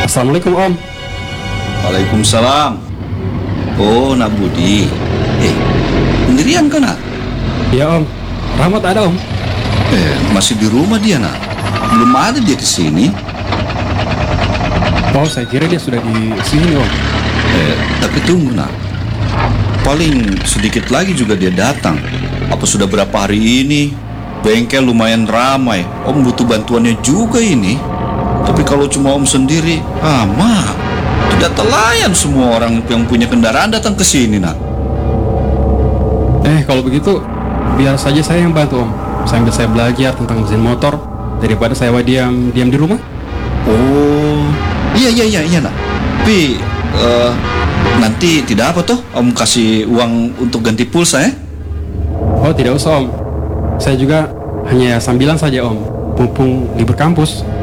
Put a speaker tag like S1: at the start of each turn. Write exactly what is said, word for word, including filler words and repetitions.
S1: Assalamualaikum Om.
S2: Waalaikumsalam. Oh, Nak Budi. Eh, sendirian kan, Nak?
S1: Ya Om. Rahmat ada Om.
S2: Eh, masih di rumah dia, Nak. Belum ada dia ke sini.
S1: Oh, saya kira dia sudah di sini Om.
S2: Eh, tapi tunggu, Nak. Paling sedikit lagi juga dia datang. Apa sudah berapa hari ini? Bengkel lumayan ramai. Om butuh bantuannya juga ini. Tapi kalau cuma Om sendiri, ah, mak, tidak telayan semua orang yang punya kendaraan datang ke sini, Nak.
S1: Eh, kalau begitu biar saja saya yang bantu Om. Sambil saya belajar tentang mesin motor daripada saya diam diam di rumah.
S2: Oh, iya iya iya iya, Nak. Tapi eh, nanti tidak apa toh Om kasih uang untuk ganti pulsa ya?
S1: Oh, tidak usah Om. Saya juga hanya sambilan saja Om. Mumpung libur kampus.